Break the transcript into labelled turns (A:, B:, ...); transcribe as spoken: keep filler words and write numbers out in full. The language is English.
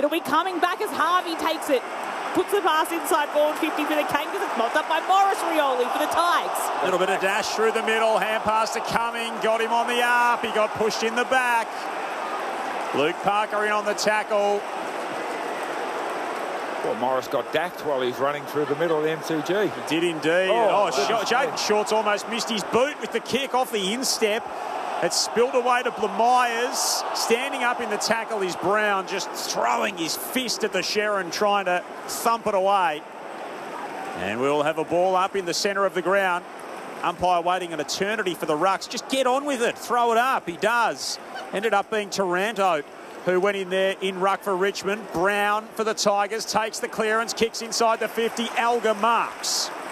A: It'll be coming back as Harvey takes it. Puts the pass inside forward fifty for the Kangas. It's mopped up by Morris Rioli for the Tigers.
B: A little bit of dash through the middle. Hand pass to Cumming. Got him on the up. He got pushed in the back. Luke Parker in on the tackle.
C: Well, Morris got dacked while he's running through the middle of the M C G.
B: He did indeed.
C: Oh,
B: oh Jaden Shorts almost missed his boot with the kick off the instep. It spilled away to Blamires. Standing up in the tackle is Brown, just throwing his fist at the Sherrin, trying to thump it away. And we'll have a ball up in the centre of the ground. Umpire waiting an eternity for the rucks. Just get on with it. Throw it up. He does. Ended up being Taranto who went in there in ruck for Richmond. Brown for the Tigers takes the clearance, kicks inside the fifty. Alga marks.